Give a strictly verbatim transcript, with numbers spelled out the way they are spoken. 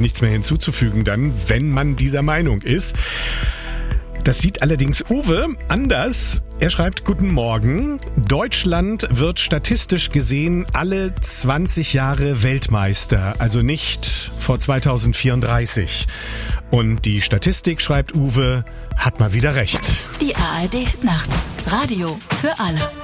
nichts mehr hinzuzufügen dann, wenn man dieser Meinung ist. Das sieht allerdings Uwe anders. Er schreibt, guten Morgen. Deutschland wird statistisch gesehen alle zwanzig Jahre Weltmeister, also nicht vor zweitausendvierunddreißig. Und die Statistik, schreibt Uwe, hat mal wieder recht. Die A R D Nacht. Radio für alle.